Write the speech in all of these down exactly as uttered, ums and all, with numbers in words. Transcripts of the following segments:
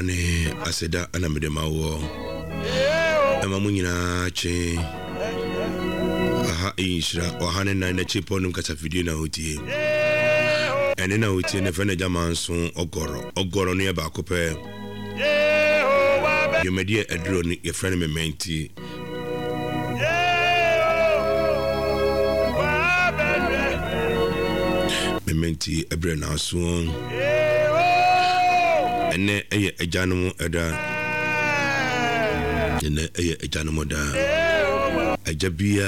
Yamane aseda anamedema wo ema munyina che aha inshira ohane na na chipo num kasa video na hotie ene na hotie ne fene jamanso ogoro ogoro no ye ba kope yemedie adro ni ye frene mementi mementi ebre na so ene eye ejanumu eda ene eye ejanumu da ajabia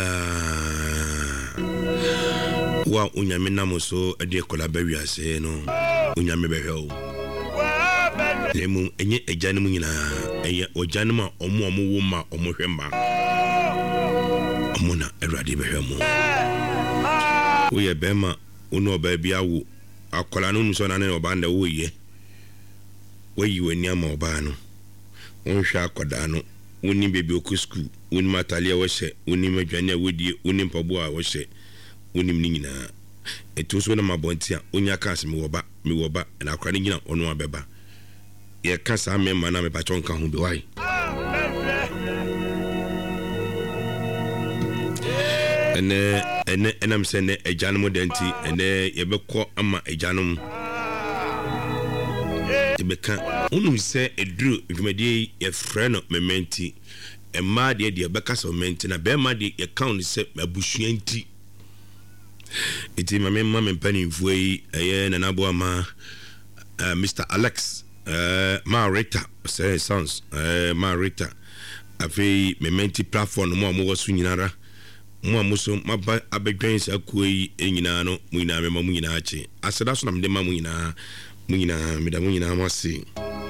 wa unyame namuso ede kola bawiase no unyame behwew lemu enye ejanumu nyina eye ojanuma omo omo woma omo hwemba omo na erade behwemu uye bema uno ba bia wo akola no nso na ne obanda wo ye wayi wani ama oba no wonhwa akoda no woni bebi okusku woni matalia wo hye woni madwane a wodi woni mpabo a wo hye woni mni nyina etu so na mabonti a onya kase me woba me woba na akora ne nyina ono abeba ye kasa me ma na me ba chonka ho be wai ene ene enam se ne ejanum denti ene ye bekọ ama ejanum ebeka unum se edru dwumadi ye freno mementi emma de de beka so mementi na be ma de ye count se abusuanti iti mame mame mpani mfuei eye na nabo ama uh, Mister Alex uh, Marita say sons uh, Marita afi mementi platform mo mo wasu nyinara mo amuso maba abedwan sa kuyi enyina no mu nyina mema mu nyina ache aseda so na mde ma mu nyina mu nyina meda mu nyina amase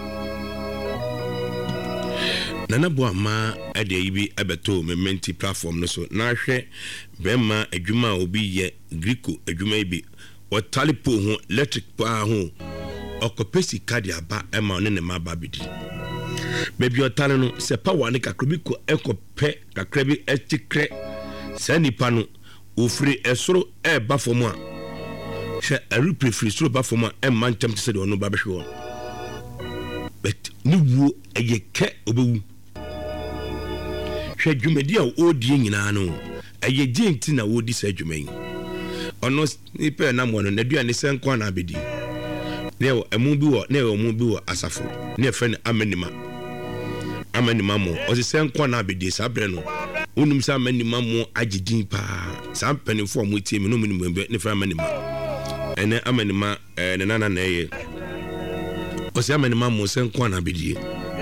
nana bo ama ade yibi abeto mementi platform no so na hwe bema adwuma obi ye Greco adwuma ibi otalipo ho electric pa ho okopesi card aba ema ne ne maba bidi bebi otale no se power ne kakrobiko ekope kakrabi etikre sanipa no ofri esoro e ba fomu a hwe eru prefri soro ba fomu a e mantem tse de ono ba behwe on bet ni wuo eyeke obewu hwe dwumedi a odi nyina no eye jenti na wodi sa dwumen ono nipa na mo no na dua ne senko na abedi ne emu bi wo ne emu bi wo asafo ne fe ne amenima amenima mo o se senko na abedi sa bre no unum sa amenima mo agidin pa sa penifo mo tie me no mu ne fe amenima ene amenima eh ne nana na eye o se amenima mo senko na abedi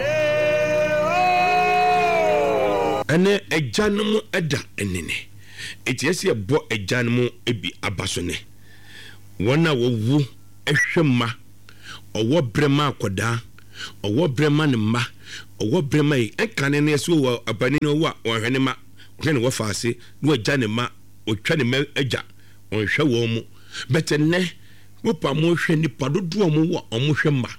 ene ejanum eda enene etiese ebo ejanum ebi abasone wona wowu ehwema owo brema akoda owo brema ne ma owo brema yi enkane ne so wo abani no wo ohwene ma hwene wo faase no agya ne ma otwa ne ma agya onhwe wo mu betene wo pa mo hwe ni padodo mo wo omo hwe ma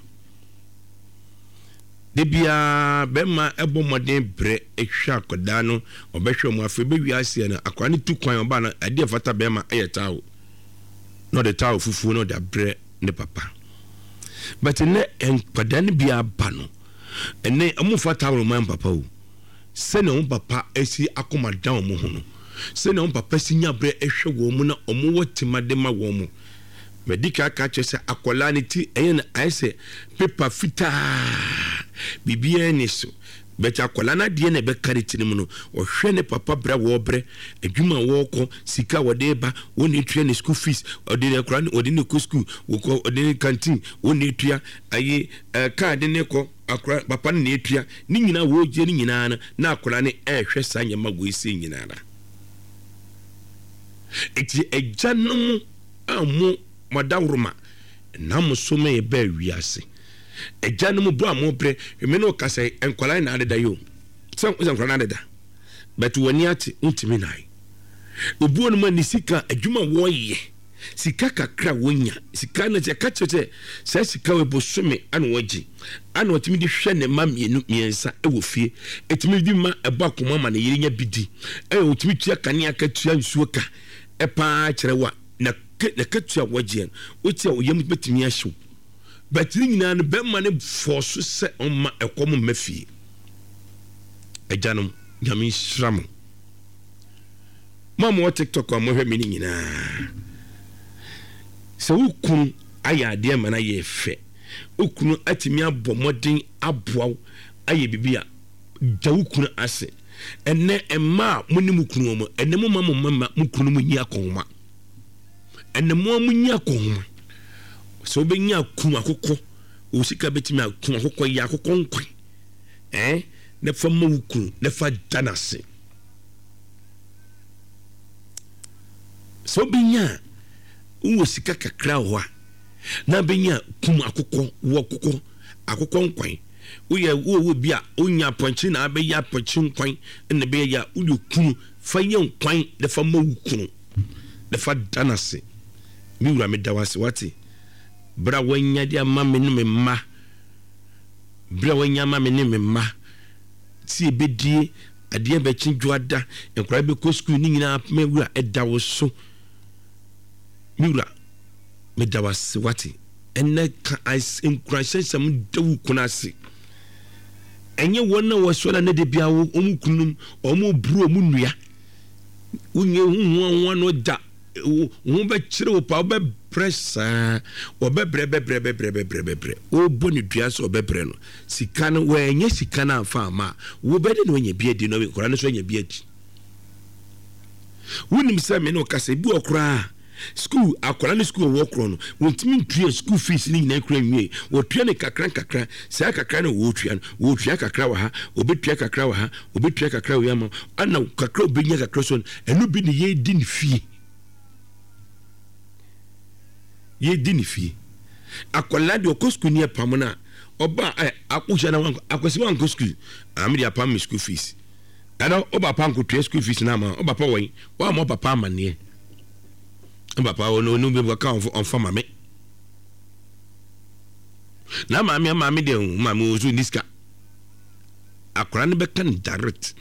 debia bema ebo modern bre ehwa akoda no obehwe mu afa be wiase na akwa ne tu kwan oba na ade fata bema eyetawo no the tawo fufu no da bre ne papa but ne enkwada ne bia ba no ene amu fata wo man papa o se ne on papa esi akoma dan mo ho no se ne on papa sinya bre ehwe wo mu na omo wotimade ma wo mu medika ka chese akola ne ti eye na aise paper fita bibia ni so becha akola na de na be kariti ne mu no ohwe ne papa bra wo bre adwuma wo ko sika wode ba woni tue ne school fees ode ne kra ode ne ko school wo ko ode ne canteen woni tua ayi card ne ko akra papa ne tua ni nyina wo je ni nyina na na akola ne ehwe sanya ma wo isi nyina na eti ejanum amu madawruma na musome be wiase ejanum bro amobre me no kase enkwala na adeda yo sem enkwala na adeda but woni ati untimi nai obuo no mani sika adwuma wo ye sika kakra wonya sika na je kachoche se sika we bosome ana woji ana otimi di hwe ne ma mienu miensa e wo fie etimi di ma eba koma ma na yirinya bidi e otimi tua kane aka tua nsuo ka e pa kire wa na na katua wogien wotia oyam betimi ahyew but ni nyina no be ma ne force se on ma ekom mafie ejanom nyame shram mama TikTok am hwe me ni nyina se ukun aya de ma na ye fe ukun atimi abɔ modern aboaw aye bibia ja ukun ase enne emma munim kunu mo enne mo mama mama mukunu mu nyi akoma enne mo mu nyi akoma so be nyi akuma akokɔ o sika betimi akuma akokɔ ya akokɔ nkwan eh ne fa mo ukunu ne fa danase so be nya wo sika kakra ho na be nya kuma akokɔ wo akokɔ akokɔ nkwan uye wo wo bia onya ponchi na be ya ponchi nkwan ne be ya uyu kunu fa ye nkwan de fa ma wukunu de fa danase mi wura me dawase wati bra wanya dia ma me ne me ma bra wanya ma me ne me ma ti ebedie ade be chinjuada enkura be ko school ni nyina me wura edawo so mi wura me dawase wati enne ka ice enkura sensam dawu kunase enye wona wosola ne de bia wo omukunum omu bru omu nua unye hu hu no da hu be kire wo pa be pressa wo be bre be bre be bre be bre bre o boni dua so be bre no sika no we enye sika na afa ma wo be de no nya bia di no we kora no so nya bia di wonim se me no kase bi okra school akola ni school wo kro no wontimi ntue school fees ni nyina kra nwie wo tue ne kakra kakra sa kakra no wo tue no wo tue kakra wa ha obetue kakra wa ha obetue kakra wa ma ana kakra obenya kakra so eno bi ne ye di ne fie ye di ne fie akola de ko school ni pam na oba akusha na wan akwesi wan ko school amiri apam school fees ana oba pam ko tue school fees na ma oba pa wan wa mo papa amane papa ono no be waka on fa mame na mame mame de mame ozu niska akora ne be kan direct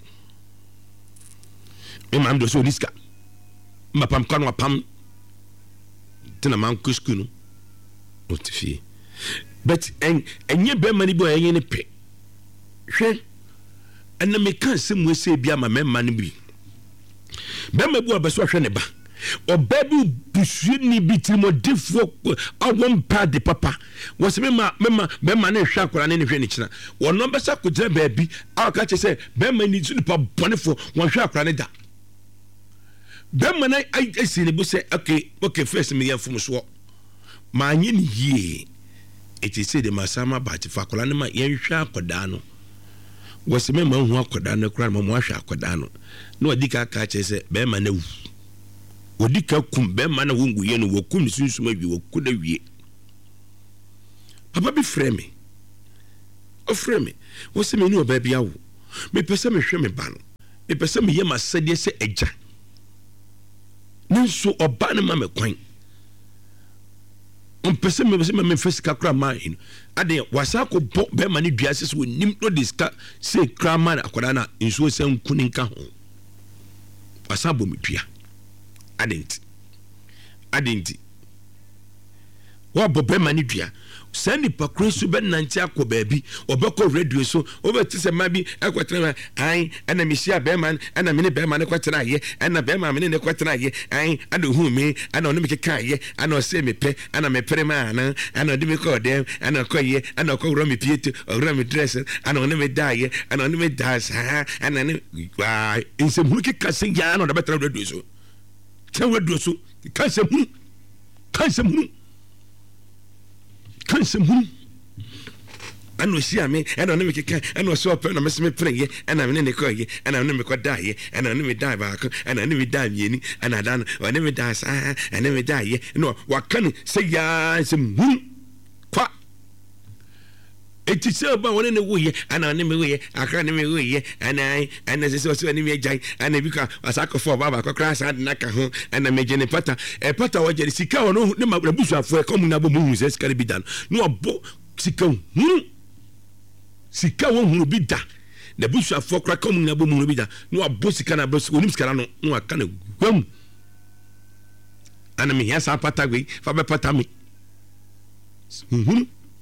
me mame do so niska ma pam kan wa pam tena man kusku no otifi but en enye be mani bo enye ne pe hwe en me kan se mu ese bia ma me mani bi be me bo abeso hwe ne ba obabu busu ni bitimodifo awon pa de papa wose me ma me ma be ma na hwa akora ne ne hwe ne kina wono be sa kujira baabi aka che se be ma ni su pa bonefo won hwa akora ne da be ma na ai esi ne bu se okay okay first me yefum so ma anyi ni yie eti se de masama ba ti fa akora ne ma yen hwa akoda no wose me ma hu akoda no kora ma mo hwa akoda no no odika aka che se be ma na wu odika kum be ma na wongu ye no wokum sunsuma wi wokuda wie papa bi frame o frame wo se me ni oba bia wo me pese me hwe me ba no me pese me ye masade se eja nanso oba ne ma me kwan on pese me pese me fisika kra ma ino ade wasa ko bo be ma ni dua se so nim no diska se kra ma akoda na nso se nkuni nka ho wasa bo me dua adenti adenti wa bobe mani dua sani pakro so be nanti akọ baabi obekọ radio so obeti se ma bi akwatena ai ana mi sia be man ana mi ne be man kwatena aye ana be man ne kwatena aye ai ana hu me ana onu mi keka aye ana o se me pe ana me pere ma ana ana de me ko dem ana ko ye ana ko ro mi pieto ro mi dress ana onu me da aye ana onu me da sa ana ne wa inse mu keka se ya ana de betra radio so Can we do so? Can some moon? Can some moon? Can some moon? I know see me, and I know me can, and I saw a pen, I miss me playing, and I'm in the coy, and I never could die, and I never die back, and I never die, Yenny, and I done, I never die, I never die. No, what can say? Ya, some moon? Quack. It is so about one in the way, and I never way, I can't never way, and I, and as I saw any jay, and if you can, as I could for Baba, crash and knock a home, and I made a pata, a pata, what you see, no, no, the bush for a common number moons, that's got to be done. No, bo, Siko, hm, Sika won't be done. The bush for crack common number moon be done. No, a bossy can a boss, Williams no, I can't go. And I mean, yes, I patagui, Faber Patami. Hm.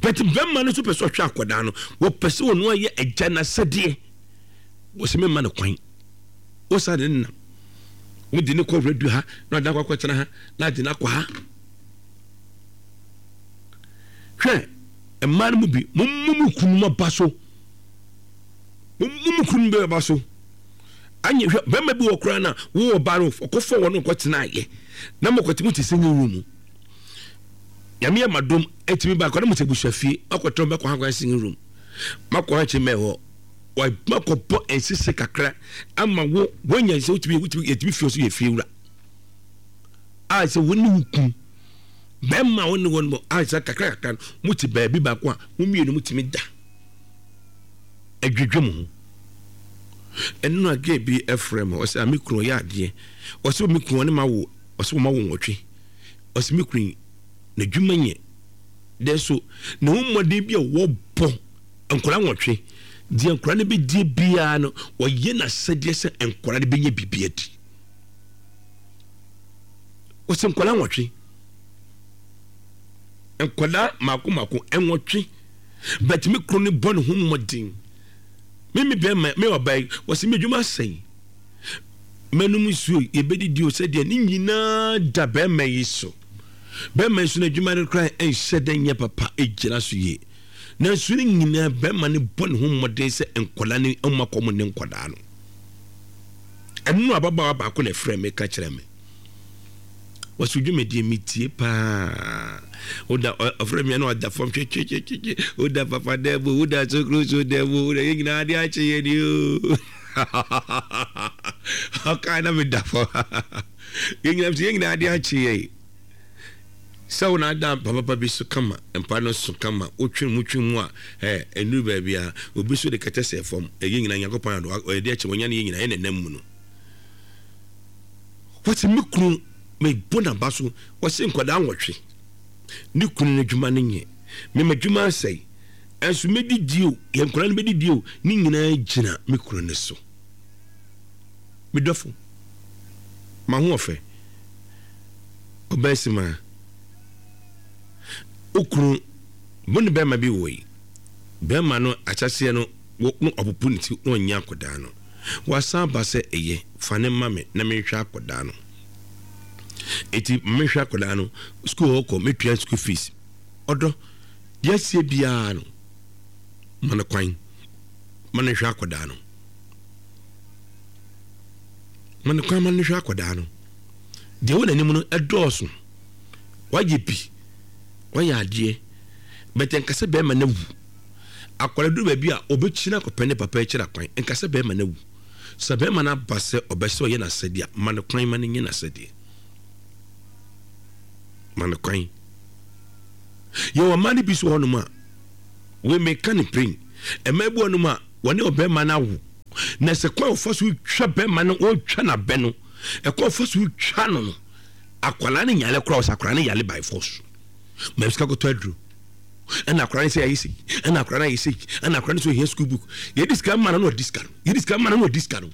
but bɛma no so pɛ so hwɛ akoda no wo pɛ so no ayɛ agya na sɛdeɛ wo se me ma no kwan wo sa de na wo de ne kɔ radio ha na da kwakɔ tena ha na de na kɔ ha hwɛ ɛma no mu bi mummu kunu ma ba so mummu kunu be ba so anye hwɛ bɛma bi wɔ kora na wo wɔ ba no kɔfɔ wɔ no kɔ tena ayɛ na mo kɔtemu te sɛnyɛ room yame amadom etimi ba kɔ na mo te busuafie akɔtɔ bɛ kɔ ha kɔ singing room makɔ ha chi me hɔ wa makɔ bɔ ensese kakra ama wo wonya sɛ utimi utimi etimi fio so ye fie wura a sɛ woni hukum bɛma woni won mo a sɛ kakra kakra mo te ba bi ba kɔ a mo mienu mo timi da adwedwe mo enno age bi efrem o sɛ amikro ya ade o sɛ mikro ne ma wo o sɛ ma wo nwotwe o sɛ mikro na dwuma nye deso na wo mmɔden bi a wo bɔ nkora nwotwe di nkora ne bi die bia no wo ye na sɛdeɛ sɛ nkora ne bi nye bibia di o sɛ nkora nwotwe nkora mako mako enwotwe but mikro ne bɔ ne ho mmɔden mimi be me me obai wo sɛ me dwuma sɛn manum suo yebedi di o sɛ de ni nyina da be me yiso be me su na dwuma ne kran en hyɛda nya papa egira so ye na su ni nyina be ma ne bɔ ne ho mmɔden sɛ enkola ne amakom ne nkoda no ɛno ababa ba ko na frɛ me ka kyerɛ me wo su dwuma di mitie pa oda frɛ me na oda fam che che che oda papa debo oda so close oda bo oda yina ade a che ye ni o okay na me da fo yina yina ade a che ye so na da papa bi so kama empa no so kama otwe mutwe mu a eh enu ba bia obi so de kete se fam e yina yakopan do o de a che wonya ne yina ye nenam mu no what me kru me bona baso wo se nkoda nwotwe ni kunu ne dwuma ne nye me madwuma asai enso medi dio ye nkora ne medi dio ni nyina gina me kunu ne so me dofo ma ho ofe obesima okunu bonu be ma bi woyi be ma no achase no no opupu ne ti no nya akoda no wasa ba se eye fane ma me na me hwa akoda no eti mehwa koda no school ko metwa school fees odo yesie bia no man kwan man hwa koda no man kwan man hwa koda no de wona nim no edoso waje bi wanya ade beten kase be ma na wu akwara du ba bi a obechina ko pene papa ekira kwan enkase be ma na wu sabe ma na base obeso ye na sedia man kwan man nye na sedia man kwan yo amani bi so honuma we make an bring e mabu honuma woni obe ma na wu na se kwa ofaso twa be ma no o twa na be no e kwa ofaso twa no no akwala ne nyale kra osakwala ne yale by force meska go to adru and akwala say ayisi and akwala ayisi and akwala so here school book ye discount man no discount ye discount man no discount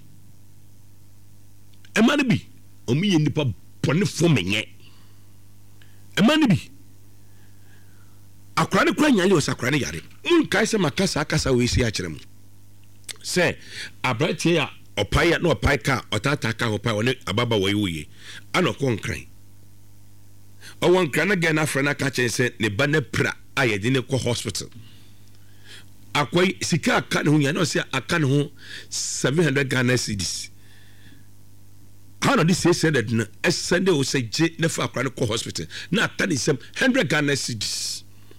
e ma ne bi o mi ye nipa bone fo menye emani bi akwara ne kura nyale osakwara ne yare mun kai se makasa akasa we si a kire mu se abratie ya opai ya no opai ka otata ka opai one ababa wo yiye ana konkran o won kran na gana frana ka chen se ne ba ne pra ayede ne ko hospital akwai sika aka ne ho nya no se aka ne ho seven hundred Ghana cedis how no this say that na send o say je na fa akra ko hospital na atani sem one hundred Ghana cedis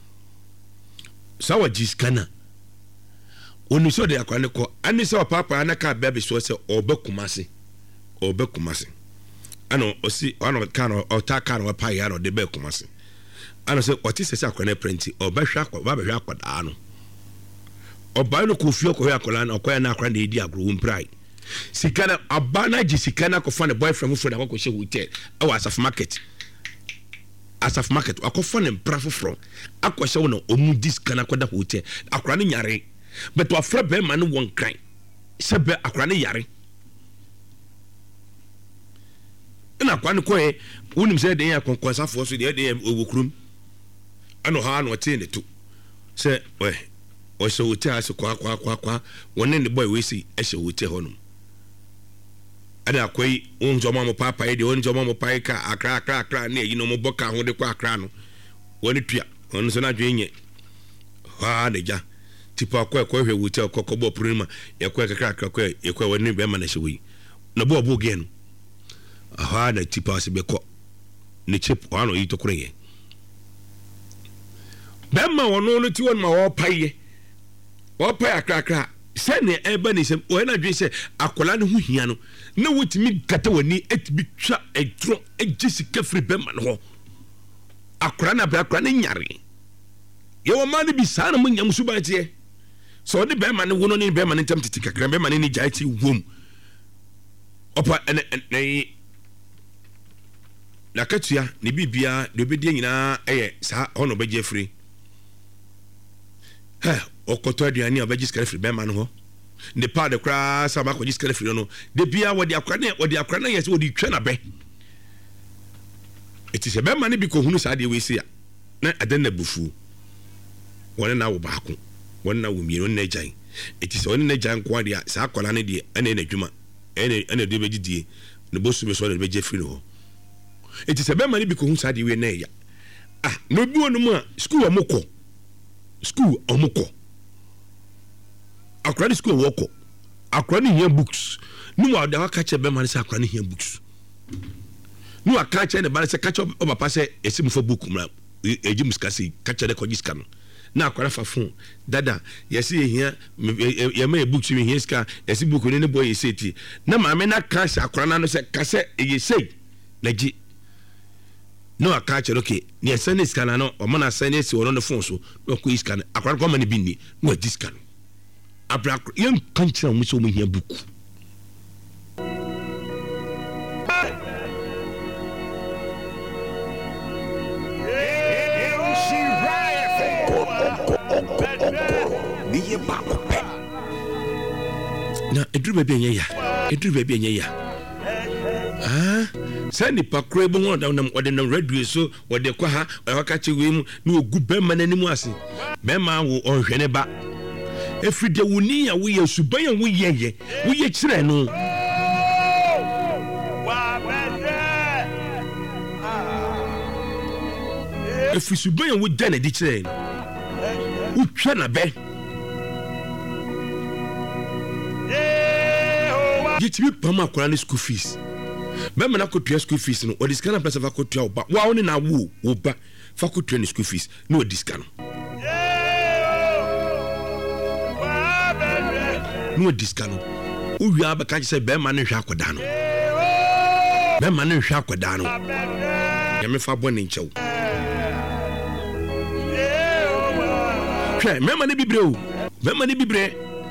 sawa jiskana oni so de akra ko ani se papa na ka baby so say obekumase obekumase ano osi ono kan o ta kan o pa ya no de bekumase ano se oti se akra na prenti obehwa akwa ba behwa akwa da no oba no ko fie ko ya akra na okoya na akra na edi agro mprai sikana abana ji sikana ko fa ne boyfriend fo da ko she hotel e wa asaf market asaf market akofo ne brafo from akoshe wo no omu diskana ko da hotel akora ne nyare but wa fra be man won kran se be akora ne yare ina kwa ne ko e wonim se den ya konkonsafo so de de owokurum ano ha no te ne to say we o so hotel so kwa kwa kwa kwa woni ne boy we si e she hotel honum ada akwai onzo mamo papa e de onzo mamo pai ka akra akra akra ne yi no mo boka ho de kwa akra no woni tua on so na dwenye ha de ja tipo akwa kwa hwe hotel kokobo prima ye kwa akra akra kwa ye kwa woni be ma na she wi na bo bo gen ha da tipo ase be ko ne chip wano yi to kureye be ma wono no ti won ma wo pai wo pai akra akra sene eba ni sem o na dwe se akola ne ho hia no na wotimi gata wani etibi twa edro egisika free be ma no akola na be akola ne nyare ye wo ma ne bi sa na munyam su ba tie so de be ma ne wono ne be ma ne tam titi kakra be ma ne ni jaiti wom opa ene ene la katua ne bibia de obedie nyina eye sa hono be jefri ha okoto aduani obeji skare free be ma no ho ne pa de kra sa ma ko jiskare free no de bia wodi akra ne wodi akra na yes wodi twa na be eti se be ma ne bi ko hunu sa de we sia na adan na bufu wona na wo baako wona na wo miero na jan eti se wona na jan ko ade sa akola ne de ene na dwuma ene ene de beji die ne bosu be so de beji free no eti se be ma ne bi ko hunu sa de we na ya ah no bi wonu mu a school omoko school omoko akra ni school woko akra ni here books nu wa da ka che be man se akra ni here books nu wa ka che ne ba se ka che o papa se esim fo book mra eji muskasi ka che de ko jiska no na akra fa fon dada yesi here ye ma books mi here ska yesi book ni ne boy yeseti na ma me na ka se akra na no se ka se yesei na ji no aka che okay ni esene ska na no o ma na sene si woro no fon so no ko iska na akra ko ma ni bi ni no jiska no abra yen kanchira mu so mu hia buku na edru bebe enya ya edru bebe enya ya ah sani pakro ebo won da nam ode nam radio so ode kwa ha o ka che we mu na ogu be ma nanimu ase be ma wo onhwene ba efide woni ya wo ye suban ya wo ye ye wo ye kire no efi suban ya wo dane di kire no wo twa na be ye tibi pama akora ne school fees be me na ko tua school fees no o discount place fa ko tua oba wa woni na wo oba fa ko tua ne school fees no discount no discount o wi aba ka se be ma ne hwa akoda no be ma ne hwa akoda no ya me fa bo ne nchew hwe me ma ne bibre o me ma ne bibre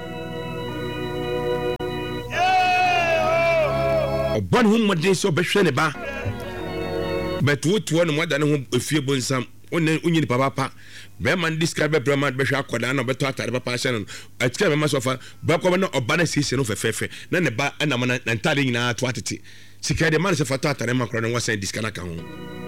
obon hu modin so be hwe ne ba but wo to no moda ne ho efie bonsam onne onyi papa papa be man discard be brama be hwa akoda na be to atare papa hye no atika be ma so fa ba ko na oba na sisi no fefefe na ne ba na mo na ntade nyina to atete sika de man se fa to atare ma kro no wasan discard aka ho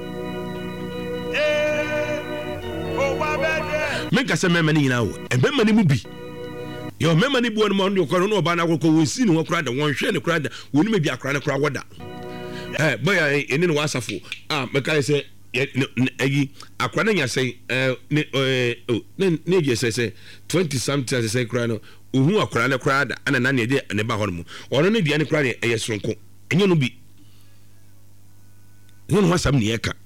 me ka se mema ni nyina wo e be mani mu bi yo mema ni bu no mo no ko no oba na ko wonsi ni ho kra da won hwe ne kra da woni me bi akra ne kra woda eh boya eni no wasafo ah me ka se egi akra na nya sei eh ne ne je sei sei twenty something sei kra no ohu akra ne kra da ana na ne de ne ba ho no ono ne dia ne kra ne eye sonko enye no bi enye no wasam ne eka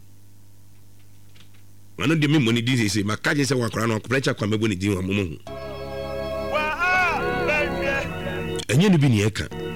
ano de me money di sei ma ka je sei wakra no akra cha kwa mebo ne di ho mo mo enye no bi ne eka